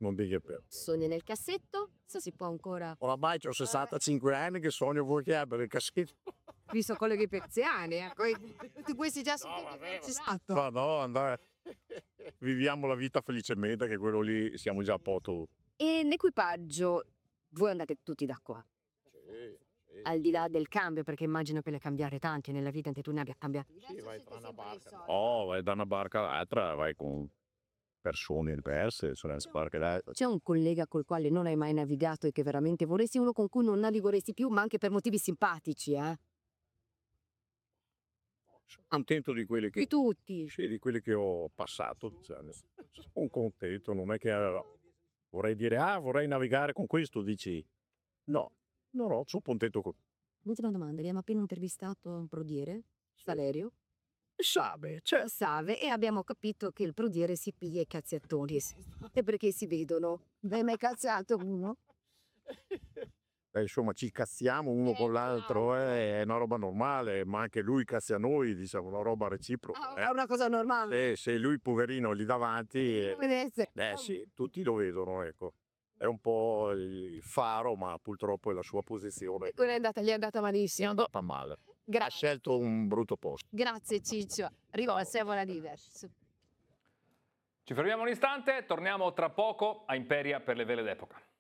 non dica per. Sogni nel cassetto, se si può ancora. Oramai ho 65 anni che sogno voi che abbia il cassetto. Visto quello che persiani, tutti questi già sono stato. Ma no, andare. Viviamo la vita felicemente, che quello lì siamo già a posto. E l'equipaggio, voi andate tutti da qua. Al di là del cambio, perché immagino che le cambiare tanti nella vita, anche tu ne abbia cambiati. Sì, vai tra una barca. Oh, vai da una barca all'altra, vai con persone diverse, sulle barche là. C'è un collega col quale non hai mai navigato e che veramente vorresti, uno con cui non navigheresti più, ma anche per motivi simpatici, Sono contento di quelli Di che, tutti. sì, di quelli che ho passato. Cioè, sono contento, non è che vorrei dire, vorrei navigare con questo, dici. No, no, sono contento con. Ultima domanda, abbiamo appena intervistato un prodiere, Salerio, Sabe, cioè, Save, e abbiamo capito che il prodiere si piglia i cazziatoni. E perché si vedono? Hai mai cazziato uno? insomma, ci cazziamo uno con l'altro, è una roba normale, ma anche lui cazzia noi, diciamo, una roba reciproca. È una cosa normale. Se lui, poverino, lì davanti, Vedete? sì, tutti lo vedono, ecco. È un po' il faro, ma purtroppo è la sua posizione. Quella gli è andata malissimo. Non fa male. Ha Grazie. scelto un brutto posto. Grazie Ciccio. Rivolse buona diversa. Ci fermiamo un istante, torniamo tra poco a Imperia per le vele d'epoca.